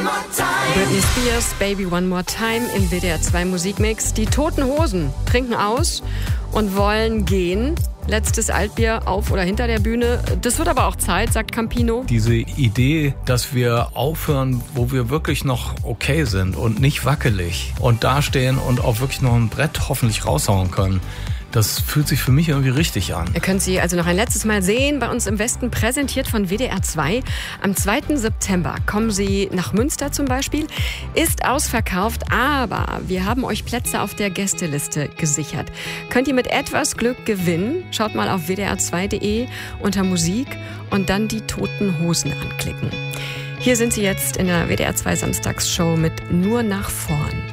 Britney Spears, Baby One More Time im WDR 2 Musikmix. Die Toten Hosen trinken aus und wollen gehen. Letztes Altbier auf oder hinter der Bühne. Das wird aber auch Zeit, sagt Campino. Diese Idee, dass wir aufhören, wo wir wirklich noch okay sind und nicht wackelig und dastehen und auch wirklich noch ein Brett hoffentlich raushauen können, das fühlt sich für mich irgendwie richtig an. Ihr könnt sie also noch ein letztes Mal sehen, bei uns im Westen, präsentiert von WDR 2. Am 2. September kommen sie nach Münster zum Beispiel. Ist ausverkauft, aber wir haben euch Plätze auf der Gästeliste gesichert. Könnt ihr mit etwas Glück gewinnen? Schaut mal auf wdr2.de unter Musik und dann die Toten Hosen anklicken. Hier sind sie jetzt in der WDR 2 Samstagsshow mit Nur nach vorn.